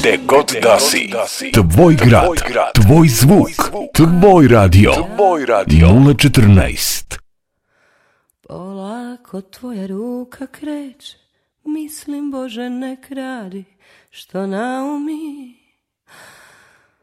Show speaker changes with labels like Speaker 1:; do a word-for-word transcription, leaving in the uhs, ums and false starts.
Speaker 1: Gde god da si.
Speaker 2: Tvoj grad, tvoj zvuk, tvoj radio.
Speaker 1: Tvoj radio.
Speaker 2: nula četrnaest.
Speaker 3: Polako tvoja ruka kreće, mislim Bože nek radi što naumi.